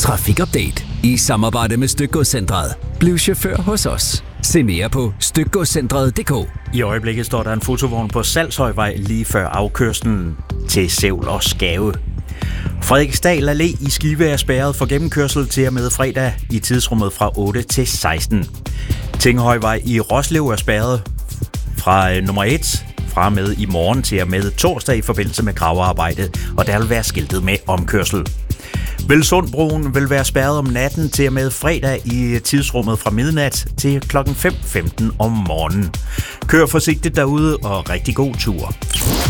Trafikupdate i samarbejde med Stykgodscentret. Bliv chauffør hos os. Se mere på stykgodscentret.dk. I øjeblikket står der en fotovogn på Salshøjvej lige før afkørslen til Sævl og Skave. Frederiksdal Allé i Skive er spærret for gennemkørsel til og med fredag i tidsrummet fra 8 til 16. Tinghøjvej i Roslev er spærret fra nummer 1 fra med i morgen til og med torsdag i forbindelse med gravearbejdet, og der vil være skiltet med omkørsel. Velsundbroen vil være spærret om natten til og med fredag i tidsrummet fra midnat til kl. 5:15 om morgenen. Kør forsigtigt derude og rigtig god tur.